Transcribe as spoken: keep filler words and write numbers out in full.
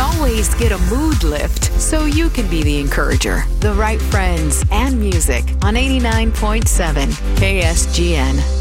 always get a mood lift so you can be the encourager. The right friends and music on eighty-nine point seven K S G N.